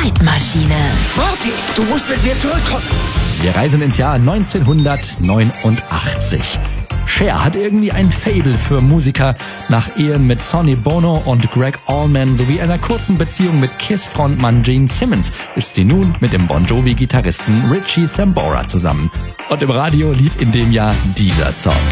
Zeitmaschine. Marty, du musst mit mir zurückkommen. Wir reisen ins Jahr 1989. Cher hat irgendwie ein Faible für Musiker. Nach Ehen mit Sonny Bono und Greg Allman sowie einer kurzen Beziehung mit Kiss-Frontmann Gene Simmons ist sie nun mit dem Bon Jovi-Gitarristen Richie Sambora zusammen. Und im Radio lief in dem Jahr dieser Song.